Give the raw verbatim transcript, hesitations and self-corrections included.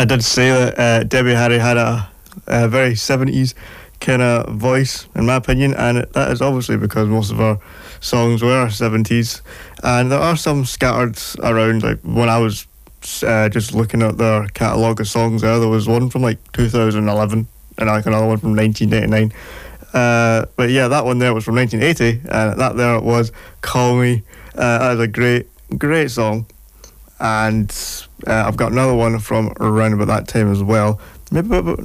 I did say that uh, Debbie Harry had a, a very seventies kind of voice, in my opinion, and it, that is obviously because most of her songs were seventies, and there are some scattered around. Like when I was uh, just looking at their catalogue of songs there, there was one from like two thousand eleven and like another one from nineteen ninety-nine. Uh, but yeah, that one there was from nineteen eighty, and that there was Call Me. Uh, that is a great, great song. And uh, I've got another one from around about that time as well. Maybe about